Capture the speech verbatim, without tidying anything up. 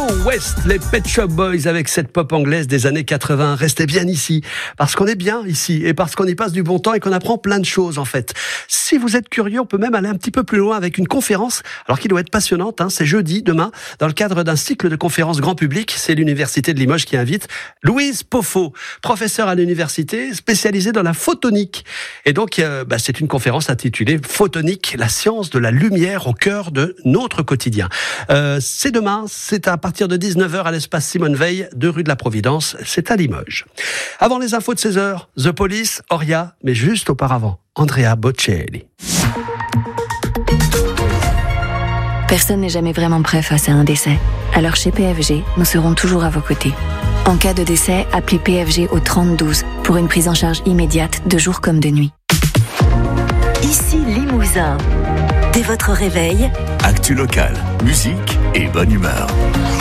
West, les Pet Shop Boys avec cette pop anglaise des années quatre-vingts. Restez bien ici, parce qu'on est bien ici et parce qu'on y passe du bon temps et qu'on apprend plein de choses en fait. Si vous êtes curieux, on peut même aller un petit peu plus loin avec une conférence, alors qui doit être passionnante, hein, c'est jeudi, demain, dans le cadre d'un cycle de conférences grand public. C'est l'Université de Limoges qui invite Louise Poffo, professeure à l'université, spécialisée dans la photonique. Et donc, euh, bah, c'est une conférence intitulée Photonique, la science de la lumière au cœur de notre quotidien. Euh, c'est demain, c'est à partir de dix-neuf heures à l'espace Simone Veil, deux rue de la Providence, c'est à Limoges. Avant les infos de seize heures, The Police, Oria, mais juste auparavant, Andrea Bocelli. Personne n'est jamais vraiment prêt face à un décès. Alors chez P F G, nous serons toujours à vos côtés. En cas de décès, appelez P F G au trente douze pour une prise en charge immédiate de jour comme de nuit. Ici Limousin. Dès votre réveil, actu local, musique et bonne humeur.